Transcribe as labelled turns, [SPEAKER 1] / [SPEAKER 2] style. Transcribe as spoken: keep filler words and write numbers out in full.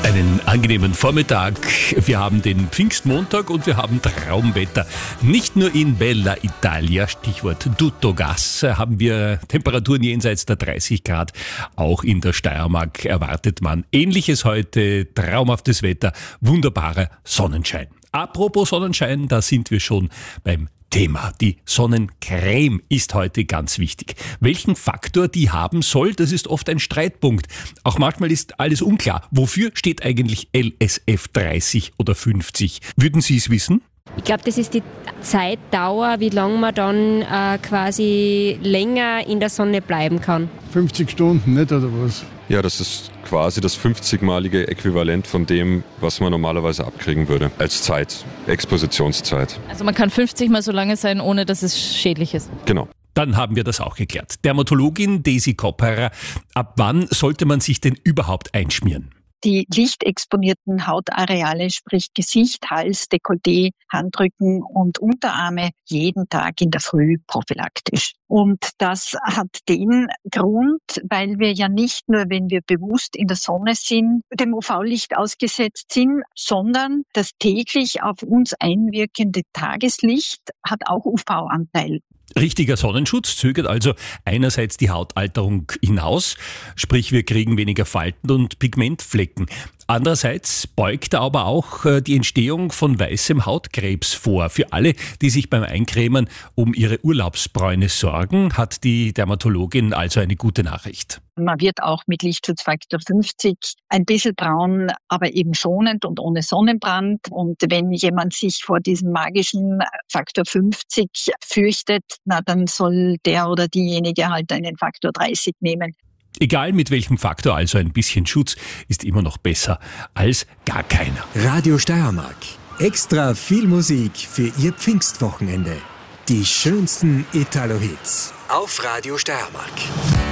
[SPEAKER 1] Einen angenehmen Vormittag. Wir haben den Pfingstmontag und wir haben Traumwetter. Nicht nur in Bella Italia, Stichwort Tutto Gas, haben wir Temperaturen jenseits der dreißig Grad. Auch in der Steiermark erwartet man Ähnliches heute. Traumhaftes Wetter, wunderbarer Sonnenschein. Apropos Sonnenschein, da sind wir schon beim Thema. Die Sonnencreme ist heute ganz wichtig. Welchen Faktor die haben soll, das ist oft ein Streitpunkt. Auch manchmal ist alles unklar. Wofür steht eigentlich L S F dreißig oder fünfzig? Würden Sie es wissen?
[SPEAKER 2] Ich glaube, das ist die Zeitdauer, wie lange man dann äh, quasi länger in der Sonne bleiben kann.
[SPEAKER 3] fünfzig Stunden, nicht, oder was?
[SPEAKER 4] Ja, das ist quasi das fünfzigmalige Äquivalent von dem, was man normalerweise abkriegen würde als Zeit, Expositionszeit.
[SPEAKER 5] Also man kann fünfzig mal so lange sein, ohne dass es schädlich ist.
[SPEAKER 4] Genau.
[SPEAKER 1] Dann haben wir das auch geklärt. Dermatologin Daisy Kopperer, ab wann sollte man sich denn überhaupt einschmieren?
[SPEAKER 6] Die lichtexponierten Hautareale, sprich Gesicht, Hals, Dekolleté, Handrücken und Unterarme jeden Tag in der Früh prophylaktisch. Und das hat den Grund, weil wir ja nicht nur, wenn wir bewusst in der Sonne sind, dem U V-Licht ausgesetzt sind, sondern das täglich auf uns einwirkende Tageslicht hat auch U V-Anteil.
[SPEAKER 1] Richtiger Sonnenschutz zögert also einerseits die Hautalterung hinaus, sprich wir kriegen weniger Falten und Pigmentflecken. Andererseits beugt er aber auch die Entstehung von weißem Hautkrebs vor. Für alle, die sich beim Eincremen um ihre Urlaubsbräune sorgen, hat die Dermatologin also eine gute Nachricht.
[SPEAKER 6] Man wird auch mit Lichtschutzfaktor fünfzig ein bisschen braun, aber eben schonend und ohne Sonnenbrand. Und wenn jemand sich vor diesem magischen Faktor fünfzig fürchtet, na dann soll der oder diejenige halt einen Faktor dreißig nehmen.
[SPEAKER 1] Egal mit welchem Faktor, also ein bisschen Schutz ist immer noch besser als gar keiner.
[SPEAKER 7] Radio Steiermark. Extra viel Musik für Ihr Pfingstwochenende. Die schönsten Italo-Hits auf Radio Steiermark.